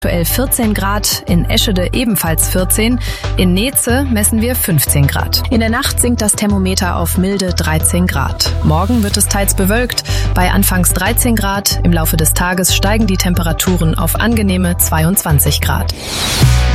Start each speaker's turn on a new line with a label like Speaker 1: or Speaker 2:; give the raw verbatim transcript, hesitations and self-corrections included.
Speaker 1: Aktuell vierzehn Grad, in Eschede ebenfalls vierzehn, in Neze messen wir fünfzehn Grad. In der Nacht sinkt das Thermometer auf milde dreizehn Grad. Morgen wird es teils bewölkt, bei anfangs dreizehn Grad, im Laufe des Tages steigen die Temperaturen auf angenehme zweiundzwanzig Grad.